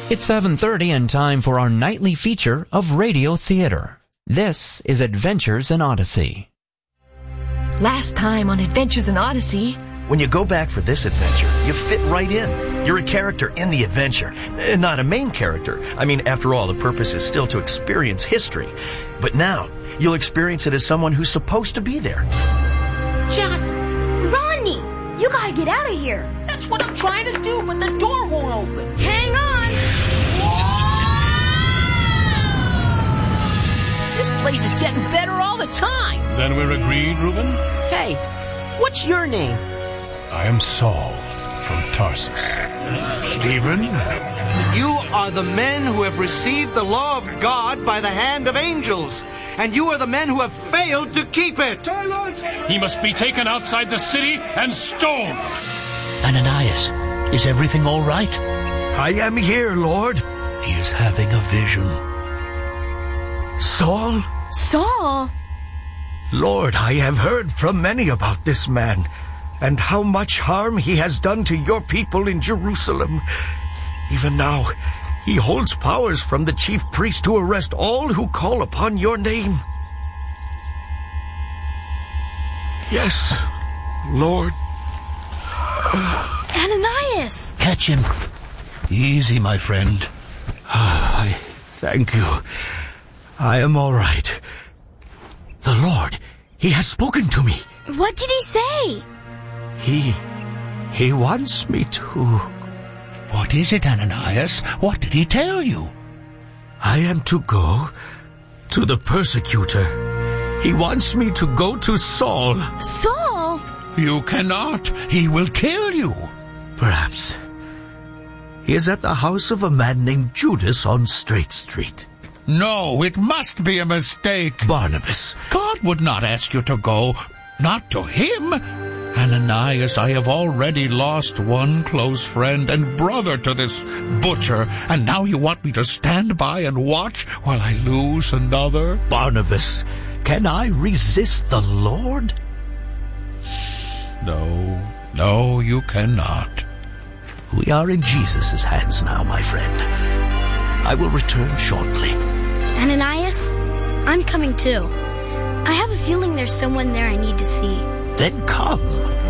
It's 7:30 and time for our nightly feature of Radio Theater. This is Adventures in Odyssey. Last time on Adventures in Odyssey. When you go back for this adventure, you fit right in. You're a character in the adventure, not a main character. I mean, after all, the purpose is still to experience history. But now, you'll experience it as someone who's supposed to be there. Shots! Rodney! You gotta get out of here! That's what I'm trying to do, but the door won't open. Hang on! This place is getting better all the time. Then we're agreed, Reuben? Hey, what's your name? I am Saul from Tarsus. Stephen? You are the men who have received the law of God by the hand of angels, and you are the men who have failed to keep it. He must be taken outside the city and stoned. Ananias, is everything all right? I am here, Lord. He is having a vision. Saul? Saul? Lord, I have heard from many about this man, and how much harm he has done to your people in Jerusalem. Even now, he holds powers from the chief priest to arrest all who call upon your name. Yes, Lord. Ananias! Catch him. Easy, my friend. I thank you. I am all right. The Lord, he has spoken to me. What did he say? He wants me to... What is it, Ananias? What did he tell you? I am to go to the persecutor. He wants me to go to Saul. Saul? You cannot. He will kill you. Perhaps. He is at the house of a man named Judas on Straight Street. No, it must be a mistake. Barnabas. God would not ask you to go. Not to him. Ananias, I have already lost one close friend and brother to this butcher, and now you want me to stand by and watch while I lose another? Barnabas, can I resist the Lord? No, you cannot. We are in Jesus' hands now, my friend. I will return shortly. Ananias, I'm coming too. I have a feeling there's someone there I need to see. Then come.